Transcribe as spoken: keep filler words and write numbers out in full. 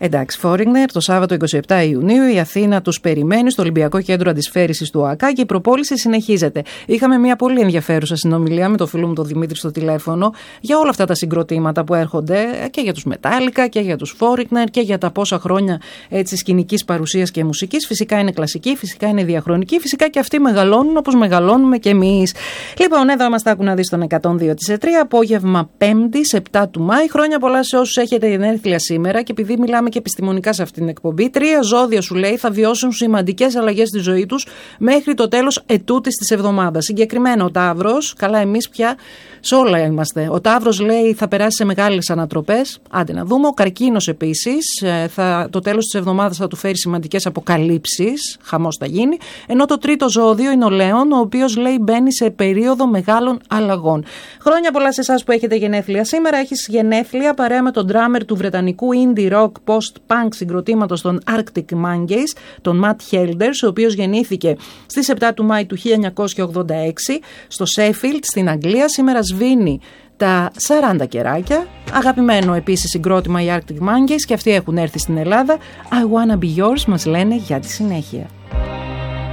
Εντάξει, Foreigner, το Σάββατο εικοστή εβδόμη Ιουνίου η Αθήνα τους περιμένει στο Ολυμπιακό Κέντρο Αντισφαίρησης του ΟΑΚΑ και η προπόληση συνεχίζεται. Είχαμε μια πολύ ενδιαφέρουσα συνομιλία με το φίλο μου τον Δημήτρη στο τηλέφωνο για όλα αυτά τα συγκροτήματα που έρχονται και για τους Metallica και για τους Foreigner και για τα πόσα χρόνια έτσι, σκηνικής παρουσίας και μουσικής. Φυσικά είναι κλασική, φυσικά είναι διαχρονική, φυσικά και αυτοί μεγαλώνουν όπως μεγαλώνουμε κι εμείς. Λοιπόν, εδώ μας τα άκουν να δει στον εκατόν δύο κόμμα τρία, απόγευμα Πέμπτης, επτά του Μάη. Χρόνια πολλά σε όσους έχετε γενέθλια σήμερα και επειδή μιλάμε και επιστημονικά σε αυτήν την εκπομπή, τρία ζώδια σου λέει θα βιώσουν σημαντικές αλλαγές στη ζωή τους μέχρι το τέλος ετούτης της εβδομάδας. Συγκεκριμένα ο Ταύρος, καλά εμείς πια σε όλα είμαστε. Ο Ταύρος λέει θα περάσει σε μεγάλες ανατροπές. Άντε να δούμε. Ο Καρκίνος επίσης, θα, το τέλος της εβδομάδας θα του φέρει σημαντικές αποκαλύψεις. Χαμός θα γίνει. Ενώ το τρίτο ζώδιο είναι ο Λέων, ο οποίος λέει μπαίνει σε περίοδο μεγάλων αλλαγών. Χρόνια πολλά σε εσάς που έχετε γενέθλια. Σήμερα έχεις γενέθλια παρέα με τον drummer του βρετανικού indie rock post-punk συγκροτήματος των Arctic Monkeys, τον Matt Helders, ο οποίος γεννήθηκε στις επτά του Μάη του χίλια εννιακόσια ογδόντα έξι στο Sheffield στην Αγγλία. Σήμερα σβήνει τα σαράντα κεράκια. Αγαπημένο επίσης συγκρότημα οι Arctic Monkeys και αυτοί έχουν έρθει στην Ελλάδα. I wanna be yours μας λένε για τη συνέχεια.